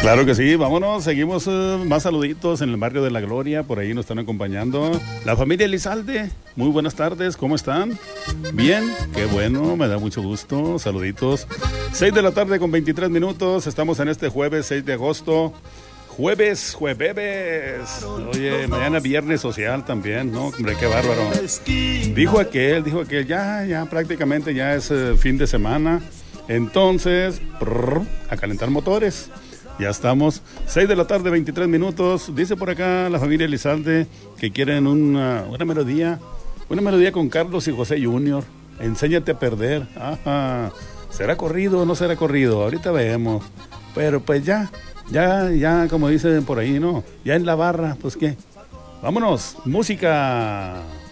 Claro que sí, vámonos, seguimos más saluditos en el barrio de La Gloria, por ahí nos están acompañando. La familia Elizalde, muy buenas tardes, ¿cómo están? Bien, qué bueno, me da mucho gusto, saluditos. 6 de la tarde con 23 minutos, estamos en este jueves 6 de agosto. Jueves. Oye, mañana viernes social también, ¿no? Hombre, qué bárbaro. Dijo aquel, ya prácticamente ya es fin de semana. Entonces, a calentar motores. Ya estamos, 6 de la tarde, 23 minutos. Dice por acá la familia Elizalde que quieren una melodía con Carlos y José Jr. Enséñate a perder. Ajá. ¿Será corrido o no será corrido? Ahorita vemos. Pero pues ya, como dicen por ahí, ¿no? Ya en la barra, pues qué. Vámonos, música.